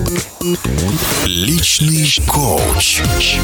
Личный коуч.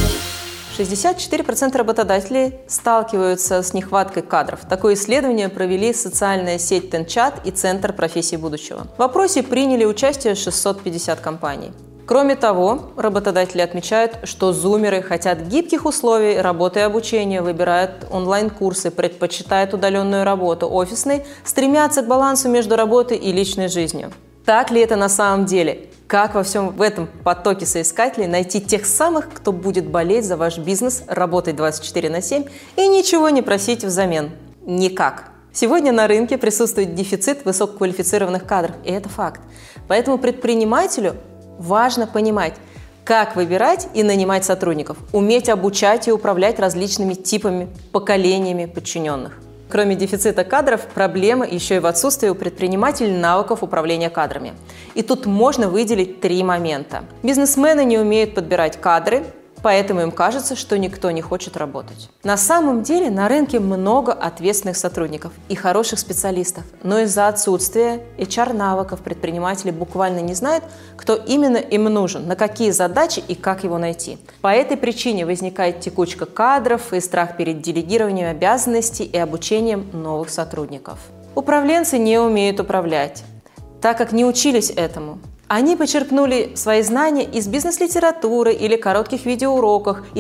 64% работодателей сталкиваются с нехваткой кадров. Такое исследование провели социальная сеть TenChat и Центр профессий будущего. В опросе приняли участие 650 компаний. Кроме того, работодатели отмечают, что зумеры хотят гибких условий работы и обучения, выбирают онлайн-курсы, предпочитают удаленную работу, офисной, стремятся к балансу между работой и личной жизнью. Так ли это на самом деле? Как во всем в этом потоке соискателей найти тех самых, кто будет болеть за ваш бизнес, работать 24/7 и ничего не просить взамен? Никак. Сегодня на рынке присутствует дефицит высококвалифицированных кадров, и это факт. Поэтому предпринимателю важно понимать, как выбирать и нанимать сотрудников, уметь обучать и управлять различными типами, поколениями подчиненных. Кроме дефицита кадров, проблема еще и в отсутствии у предпринимателей навыков управления кадрами. И тут можно выделить 3 момента. Бизнесмены не умеют подбирать кадры, поэтому им кажется, что никто не хочет работать. На самом деле на рынке много ответственных сотрудников и хороших специалистов, но из-за отсутствия HR-навыков предприниматели буквально не знают, кто именно им нужен, на какие задачи и как его найти. По этой причине возникает текучка кадров и страх перед делегированием обязанностей и обучением новых сотрудников. Управленцы не умеют управлять, так как не учились этому. Они почерпнули свои знания из бизнес-литературы или коротких видеоуроках,